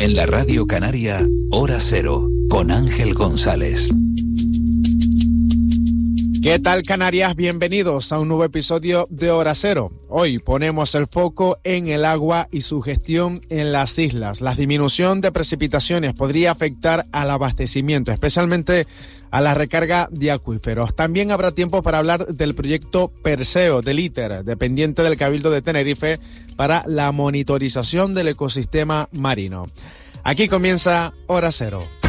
En la Radio Canaria, Hora Cero, con Ángel González. ¿Qué tal, Canarias? Bienvenidos a un nuevo episodio de Hora Cero. Hoy ponemos el foco en el agua y su gestión en las islas. La disminución de precipitaciones podría afectar al abastecimiento, especialmente a la recarga de acuíferos. También habrá tiempo para hablar del proyecto Perseo del ITER, dependiente del Cabildo de Tenerife, para la monitorización del ecosistema marino. Aquí comienza Hora Cero.